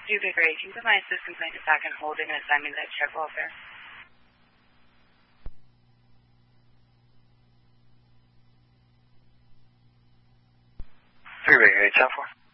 Okay, great. Can you put my assistant complaint back and hold it and assign me that check welfare? Three-way, 10-4.